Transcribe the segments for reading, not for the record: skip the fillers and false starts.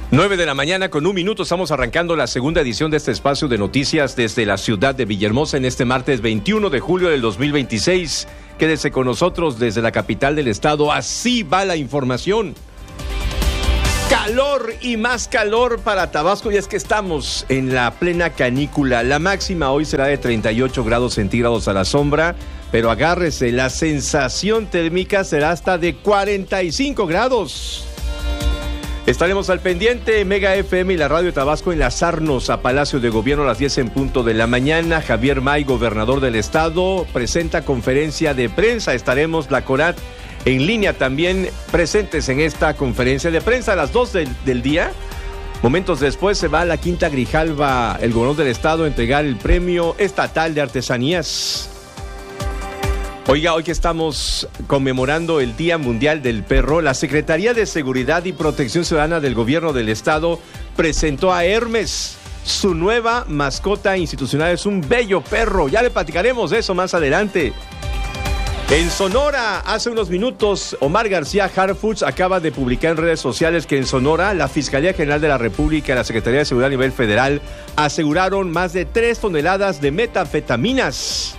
9 de la mañana con 1 minuto, estamos arrancando la segunda edición de este espacio de noticias desde la ciudad de Villahermosa en este martes 21 de julio del 2026. Quédese con nosotros desde la capital del estado, así va la información. Calor y más calor para Tabasco, y es que estamos en la plena canícula. La máxima hoy será de 38 grados centígrados a la sombra, pero agárrese, la sensación térmica será hasta de 45 grados. Estaremos al pendiente, Mega FM y la Radio Tabasco, enlazarnos a Palacio de Gobierno a las 10 en punto de la mañana. Javier May, gobernador del estado, presenta conferencia de prensa. Estaremos la CONAT en línea también presentes en esta conferencia de prensa a las 2 del día. Momentos después se va a la Quinta Grijalva el gobernador del estado a entregar el Premio Estatal de Artesanías. Oiga, hoy que estamos conmemorando el Día Mundial del Perro, la Secretaría de Seguridad y Protección Ciudadana del Gobierno del Estado presentó a Hermes. Su nueva mascota institucional es un bello perro. Ya le platicaremos de eso más adelante. En Sonora, hace unos minutos, Omar García Harfuch acaba de publicar en redes sociales que en Sonora, la Fiscalía General de la República y la Secretaría de Seguridad a nivel federal aseguraron más de 3 toneladas de metanfetaminas.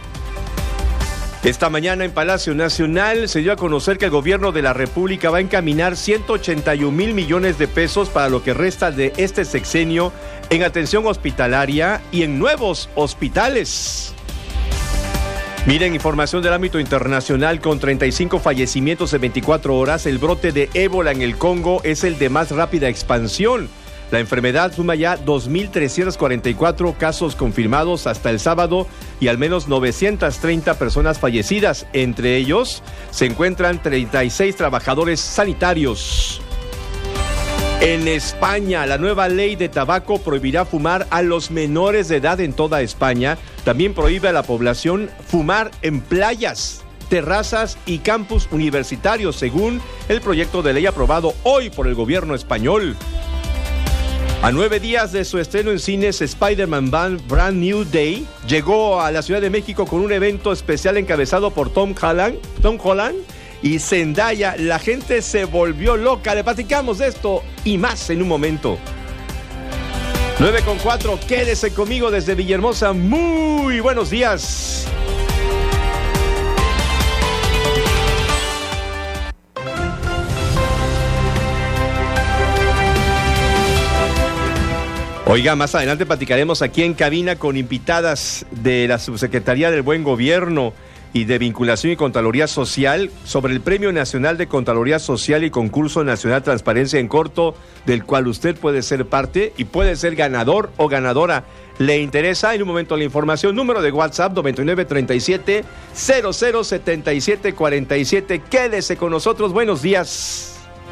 Esta mañana en Palacio Nacional se dio a conocer que el gobierno de la República va a encaminar 181,000 millones de pesos para lo que resta de este sexenio en atención hospitalaria y en nuevos hospitales. Miren, información del ámbito internacional, con 35 fallecimientos en 24 horas, el brote de ébola en el Congo es el de más rápida expansión. La enfermedad suma ya 2,344 casos confirmados hasta el sábado y al menos 930 personas fallecidas. Entre ellos se encuentran 36 trabajadores sanitarios. En España, la nueva ley de tabaco prohibirá fumar a los menores de edad en toda España. También prohíbe a la población fumar en playas, terrazas y campus universitarios, según el proyecto de ley aprobado hoy por el gobierno español. A 9 días de su estreno en cines, Spider-Man Brand New Day llegó a la Ciudad de México con un evento especial encabezado por Tom Holland y Zendaya. La gente se volvió loca. Le platicamos de esto y más en un momento. 9:04, quédese conmigo desde Villahermosa. Muy buenos días. Oiga, más adelante platicaremos aquí en cabina con invitadas de la Subsecretaría del Buen Gobierno y de Vinculación y Contraloría Social sobre el Premio Nacional de Contraloría Social y Concurso Nacional Transparencia en Corto, del cual usted puede ser parte y puede ser ganador o ganadora. ¿Le interesa? En un momento la información. Número de WhatsApp 9937-007747. Quédese con nosotros. Buenos días.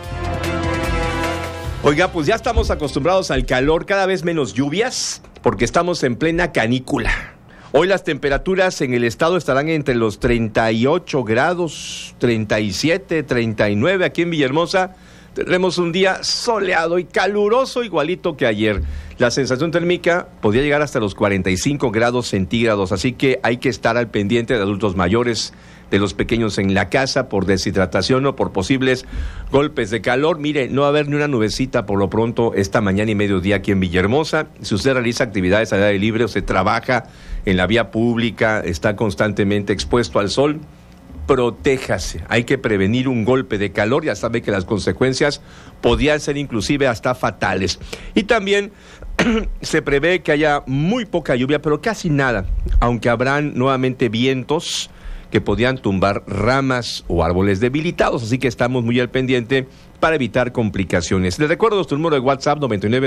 Oiga, pues ya estamos acostumbrados al calor, cada vez menos lluvias, porque estamos en plena canícula. Hoy las temperaturas en el estado estarán entre los 38 grados, 37, 39. Aquí en Villahermosa tendremos un día soleado y caluroso igualito que ayer. La sensación térmica podría llegar hasta los 45 grados centígrados, así que hay que estar al pendiente de adultos mayores, de los pequeños en la casa por deshidratación o por posibles golpes de calor. Mire, no va a haber ni una nubecita por lo pronto esta mañana y mediodía aquí en Villahermosa. Si usted realiza actividades al aire libre o se trabaja en la vía pública, está constantemente expuesto al sol, protéjase. Hay que prevenir un golpe de calor. Ya sabe que las consecuencias podrían ser inclusive hasta fatales. Y también se prevé que haya muy poca lluvia, pero casi nada, aunque habrán nuevamente vientos que podían tumbar ramas o árboles debilitados, así que estamos muy al pendiente para evitar complicaciones. Les recuerdo nuestro número de WhatsApp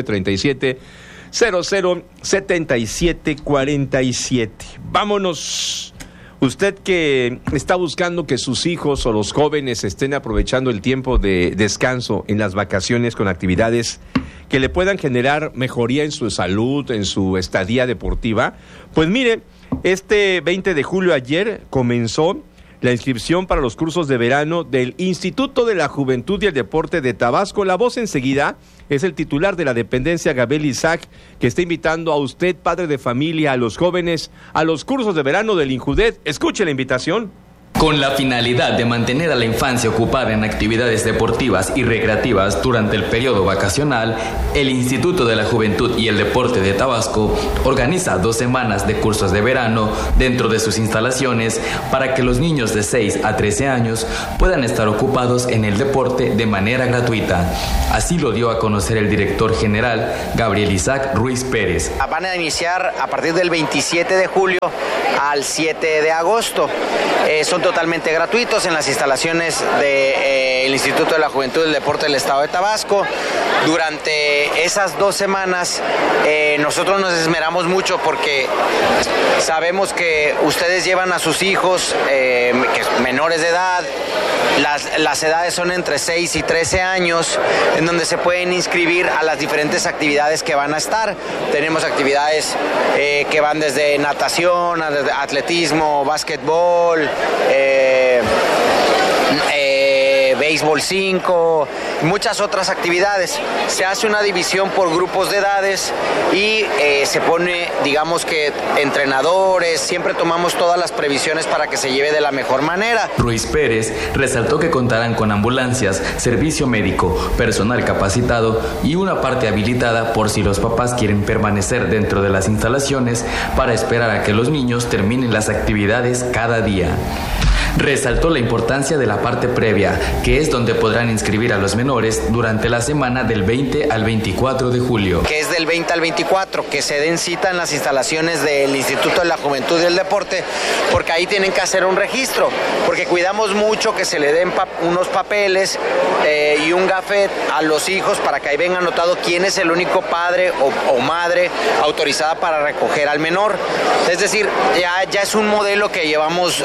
9937-007747. Vámonos. Usted que está buscando que sus hijos o los jóvenes estén aprovechando el tiempo de descanso en las vacaciones con actividades que le puedan generar mejoría en su salud, en su estadía deportiva, pues mire, este 20 de julio ayer comenzó la inscripción para los cursos de verano del Instituto de la Juventud y el Deporte de Tabasco. La voz enseguida es el titular de la dependencia, Gabriel Isaac, que está invitando a usted, padre de familia, a los jóvenes, a los cursos de verano del INJUDET. Escuche la invitación. Con la finalidad de mantener a la infancia ocupada en actividades deportivas y recreativas durante el periodo vacacional, el Instituto de la Juventud y el Deporte de Tabasco organiza 2 semanas de cursos de verano dentro de sus instalaciones para que los niños de 6 a 13 años puedan estar ocupados en el deporte de manera gratuita. Así lo dio a conocer el director general, Gabriel Isaac Ruiz Pérez. Van a iniciar a partir del 27 de julio al 7 de agosto. Son totalmente gratuitos en las instalaciones del Instituto de la Juventud y el Deporte del Estado de Tabasco. Durante esas 2 semanas nosotros nos esmeramos mucho porque sabemos que ustedes llevan a sus hijos menores de edad. Las edades son entre 6 y 13 años, en donde se pueden inscribir a las diferentes actividades que van a estar. Tenemos actividades que van desde natación, atletismo, básquetbol, béisbol 5, muchas otras actividades. Se hace una división por grupos de edades y se pone, digamos que entrenadores, siempre tomamos todas las previsiones para que se lleve de la mejor manera. Ruiz Pérez resaltó que contarán con ambulancias, servicio médico, personal capacitado y una parte habilitada por si los papás quieren permanecer dentro de las instalaciones para esperar a que los niños terminen las actividades cada día. Resaltó la importancia de la parte previa, que es donde podrán inscribir a los menores durante la semana del 20 al 24 de julio. Que es del 20 al 24, que se den cita en las instalaciones del Instituto de la Juventud y el Deporte, porque ahí tienen que hacer un registro, porque cuidamos mucho que se le den unos papeles y un gafet a los hijos para que ahí venga anotado quién es el único padre o madre autorizada para recoger al menor. Es decir, ya es un modelo que llevamos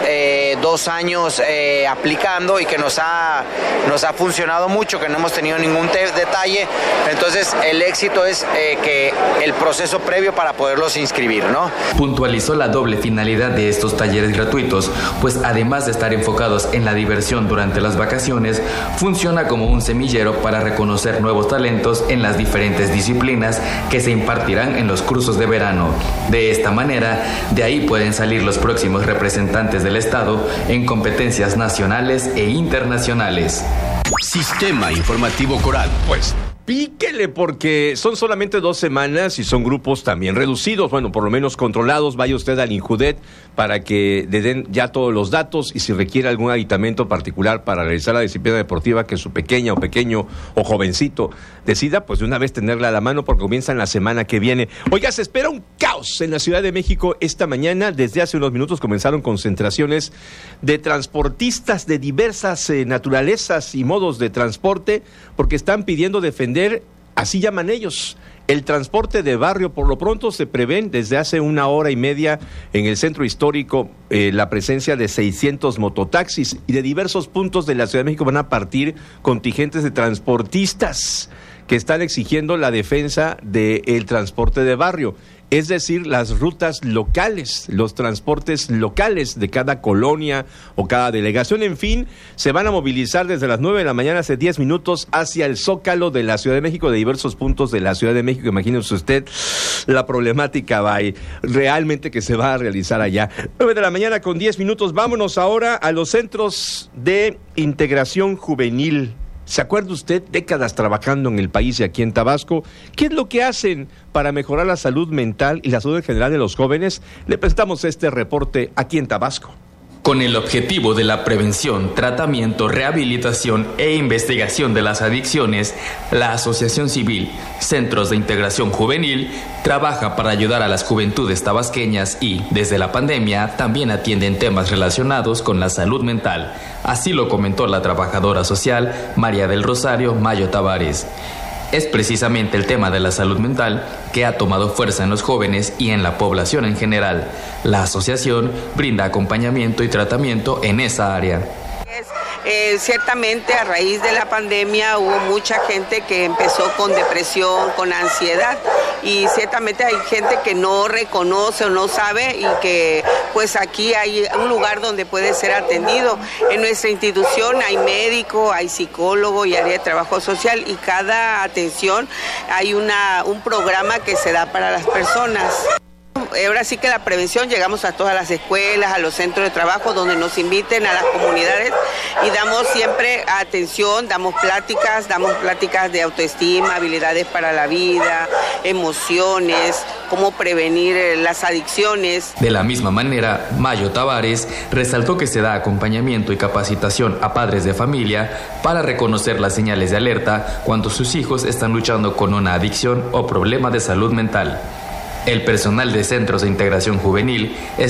2 años aplicando y que nos ha funcionado mucho, que no hemos tenido ningún detalle. Entonces el éxito es que el proceso previo para poderlos inscribir, ¿no? Puntualizó la doble finalidad de estos talleres gratuitos, pues además de estar enfocados en la diversión durante las vacaciones, funciona como un semillero para reconocer nuevos talentos en las diferentes disciplinas que se impartirán en los cursos de verano. De esta manera, de ahí pueden salir los próximos representantes del Estado en competencias nacionales e internacionales. Sistema Informativo Coral. Pues píquele, porque son solamente 2 semanas y son grupos también reducidos, bueno, por lo menos controlados. Vaya usted al Injudet para que le den ya todos los datos y si requiere algún aditamento particular para realizar la disciplina deportiva que su pequeña o pequeño o jovencito decida, pues de una vez tenerla a la mano porque comienzan la semana que viene. Oiga, se espera un caos en la Ciudad de México esta mañana. Desde hace unos minutos comenzaron concentraciones de transportistas de diversas naturalezas y modos de transporte porque están pidiendo defender, así llaman ellos, el transporte de barrio. Por lo pronto se prevén desde hace 1 hora y media en el centro histórico la presencia de 600 mototaxis y de diversos puntos de la Ciudad de México van a partir contingentes de transportistas que están exigiendo la defensa del transporte de barrio, es decir, las rutas locales, los transportes locales de cada colonia o cada delegación. En fin, se van a movilizar desde las 9 de la mañana, hace 10 minutos, hacia el Zócalo de la Ciudad de México, de diversos puntos de la Ciudad de México. Imagínense usted la problemática realmente que se va a realizar allá. 9 de la mañana con 10 minutos. Vámonos ahora a los centros de integración juvenil. ¿Se acuerda usted? Décadas trabajando en el país y aquí en Tabasco. ¿Qué es lo que hacen para mejorar la salud mental y la salud en general de los jóvenes? Le prestamos este reporte aquí en Tabasco. Con el objetivo de la prevención, tratamiento, rehabilitación e investigación de las adicciones, la Asociación Civil Centros de Integración Juvenil trabaja para ayudar a las juventudes tabasqueñas y, desde la pandemia, también atienden temas relacionados con la salud mental. Así lo comentó la trabajadora social María del Rosario Mayo Tavares. Es precisamente el tema de la salud mental que ha tomado fuerza en los jóvenes y en la población en general. La asociación brinda acompañamiento y tratamiento en esa área. Ciertamente a raíz de la pandemia hubo mucha gente que empezó con depresión, con ansiedad, y ciertamente hay gente que no reconoce o no sabe y que pues aquí hay un lugar donde puede ser atendido. En nuestra institución hay médico, hay psicólogo y área de trabajo social, y cada atención hay un programa que se da para las personas. ahora sí que la prevención, llegamos a todas las escuelas, a los centros de trabajo, donde nos inviten, a las comunidades, y damos siempre atención, damos pláticas de autoestima, habilidades para la vida, emociones, cómo prevenir las adicciones. De la misma manera, Mayo Tavares resaltó que se da acompañamiento y capacitación a padres de familia para reconocer las señales de alerta cuando sus hijos están luchando con una adicción o problema de salud mental. El personal de centros de integración juvenil